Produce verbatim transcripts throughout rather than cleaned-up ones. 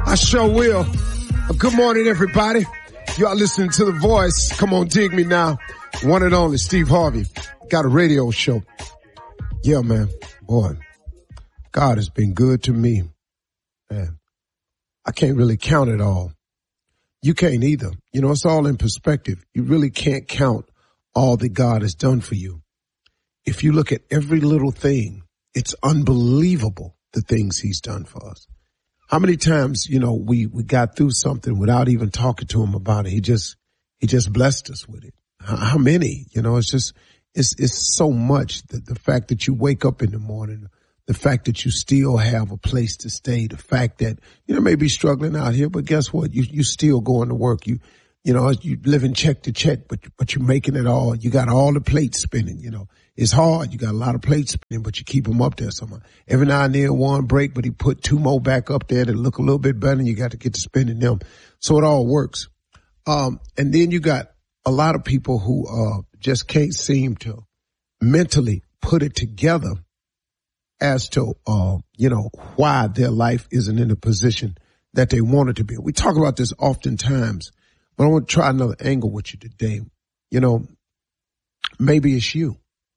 I sure will. Good morning, everybody. Y'all listening to The Voice. Come on, dig me now. One and only Steve Harvey. Got a radio show. Yeah, man. Boy, God has been good to me. Man, I can't really count it all. You can't either. You know, it's all in perspective. You really can't count all that God has done for you. If you look at every little thing, it's unbelievable the things he's done for us. How many times, you know, we, we got through something without even talking to him about it. He just, he just blessed us with it. How, how many, you know, it's just, it's, it's so much that the fact that you wake up in the morning, the fact that you still have a place to stay, the fact that, you know, maybe struggling out here, but guess what? You, you still going to work. You, you know, you living check to check, but, but you're making it all. You got all the plates spinning, you know. It's hard. You got a lot of plates spinning, but you keep them up there somehow. Every now and then one break, but he put two more back up there that look a little bit better, and you got to get to spinning them. So it all works. Um, and then you got a lot of people who, uh, just can't seem to mentally put it together as to, uh, you know, why their life isn't in the position that they want it to be. We talk about this oftentimes, but I want to try another angle with you today. You know, maybe it's you.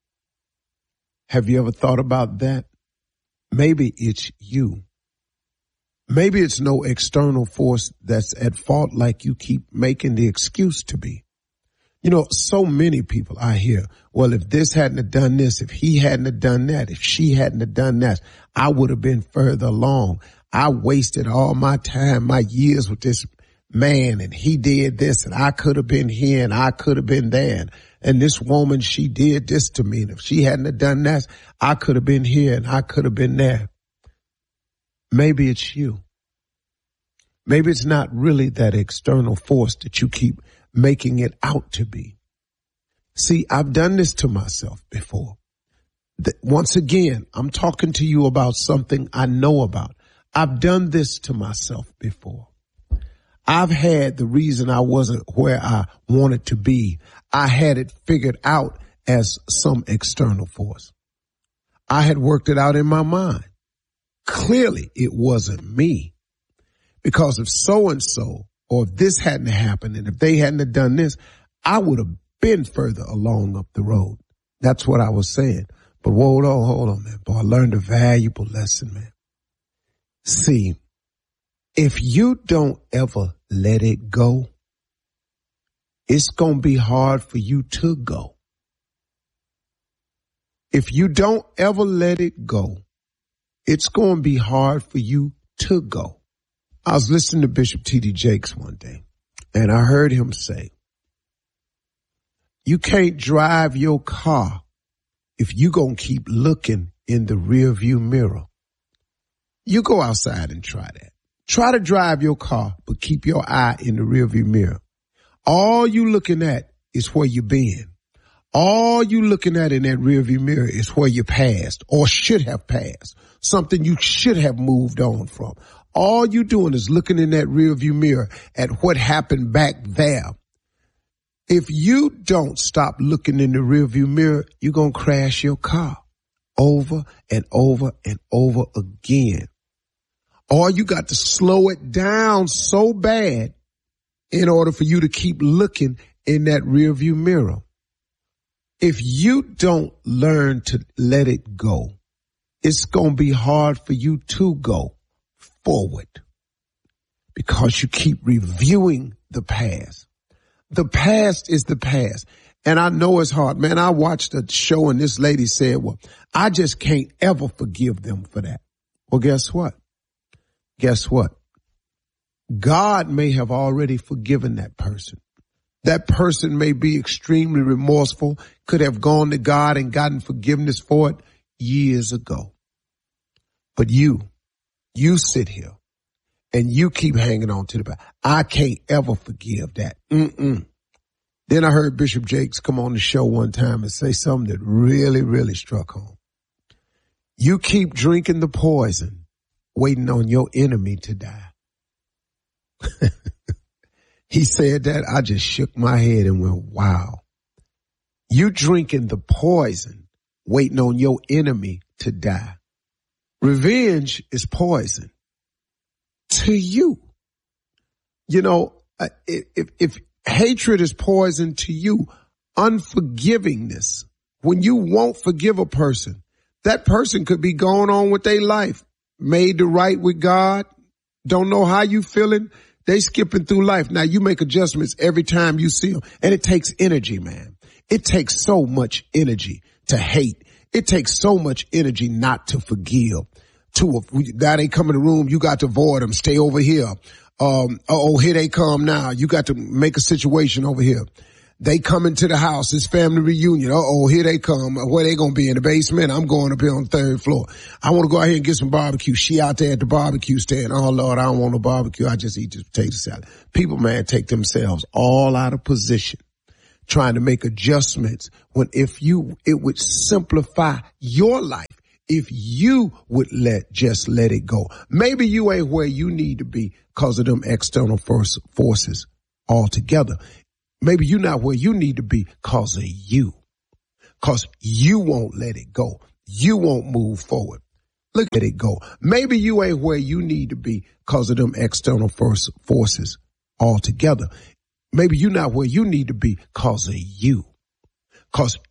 Have you ever thought about that? Maybe it's you. Maybe it's no external force that's at fault like you keep making the excuse to be. You know, so many people I hear, well, if this hadn't have done this, if he hadn't have done that, if she hadn't have done that, I would have been further along. I wasted all my time, my years with this man, and he did this, and I could have been here, and I could have been there. And this woman, she did this to me. And if she hadn't have done that, I could have been here and I could have been there. Maybe it's you. Maybe it's not really that external force that you keep making it out to be. See, I've done this to myself before. Once again, I'm talking to you about something I know about. I've done this to myself before. I've had the reason I wasn't where I wanted to be. I had it figured out as some external force. I had worked it out in my mind. Clearly, it wasn't me. Because if so-and-so, or if this hadn't happened, and if they hadn't have done this, I would have been further along up the road. That's what I was saying. But hold on, hold on, man. Boy, I learned a valuable lesson, man. See, if you don't ever let it go, it's going to be hard for you to go. If you don't ever let it go, it's going to be hard for you to go. I was listening to Bishop T D Jakes one day, and I heard him say, you can't drive your car if you going to keep looking in the rearview mirror. You go outside and try that. Try to drive your car, but keep your eye in the rearview mirror. All you looking at is where you been. All you looking at in that rearview mirror is where you passed or should have passed, something you should have moved on from. All you doing is looking in that rearview mirror at what happened back there. If you don't stop looking in the rearview mirror, you're going to crash your car over and over and over again. Or you got to slow it down so bad in order for you to keep looking in that rearview mirror. If you don't learn to let it go, it's going to be hard for you to go forward because you keep reviewing the past. The past is the past. And I know it's hard. Man, I watched a show and this lady said, well, I just can't ever forgive them for that. Well, guess what? Guess what? God may have already forgiven that person. That person may be extremely remorseful, could have gone to God and gotten forgiveness for it years ago. But you, you sit here and you keep hanging on to the back. I can't ever forgive that. Mm-mm. Then I heard Bishop Jakes come on the show one time and say something that really, really struck home. You keep drinking the poison, waiting on your enemy to die. He said that, I just shook my head and went, wow. You drinking the poison, waiting on your enemy to die. Revenge is poison. to you. You know, if, if, if hatred is poison to you, unforgivingness, when you won't forgive a person, that person could be going on with their life, made to right with God, don't know how you feeling, they skipping through life. Now you make adjustments every time you see them, and it takes energy, man. It takes so much energy to hate. It takes so much energy not to forgive. To now they come in the room, you got to avoid them, stay over here. Um, oh, here they come now. You got to make a situation over here. They come into the house, it's family reunion. Uh-oh, here they come. Where they gonna be? In the basement? I'm going up here on the third floor. I want to go out here and get some barbecue. She out there at the barbecue stand. Oh, Lord, I don't want no barbecue. I just eat this potato salad. People, man, take themselves all out of position trying to make adjustments when if you, it would simplify your life if you would let, just let it go. Maybe you ain't where you need to be because of them external force, forces altogether. Maybe you're not where you need to be because of you. Because you won't let it go. You won't move forward. Look at it go. Maybe you ain't where you need to be because of them external force, forces altogether. Maybe you're not where you need to be because of you. Because